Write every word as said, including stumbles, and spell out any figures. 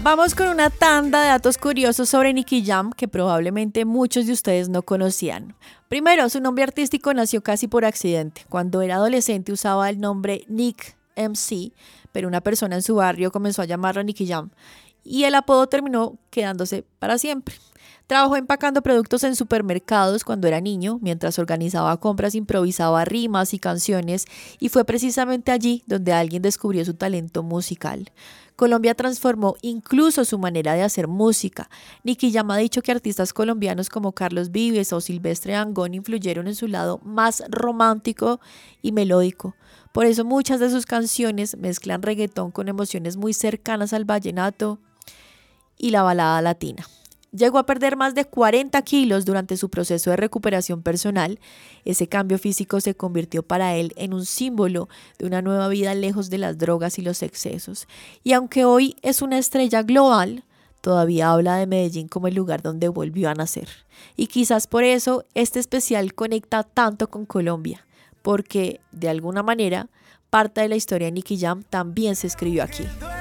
Vamos con una tanda de datos curiosos sobre Nicky Jam que probablemente muchos de ustedes no conocían. Primero, su nombre artístico nació casi por accidente. Cuando era adolescente usaba el nombre Nick M C, pero una persona en su barrio comenzó a llamarlo Nicky Jam y el apodo terminó quedándose para siempre. Trabajó empacando productos en supermercados cuando era niño, mientras organizaba compras improvisaba rimas y canciones y fue precisamente allí donde alguien descubrió su talento musical. Colombia transformó incluso su manera de hacer música. Nicky Jam ha dicho que artistas colombianos como Carlos Vives o Silvestre Dangond influyeron en su lado más romántico y melódico. Por eso muchas de sus canciones mezclan reggaetón con emociones muy cercanas al vallenato y la balada latina. Llegó a perder más de cuarenta kilos durante su proceso de recuperación personal. Ese cambio físico se convirtió para él en un símbolo de una nueva vida lejos de las drogas y los excesos. Y aunque hoy es una estrella global, todavía habla de Medellín como el lugar donde volvió a nacer. Y quizás por eso este especial conecta tanto con Colombia, porque de alguna manera parte de la historia de Nicky Jam también se escribió aquí.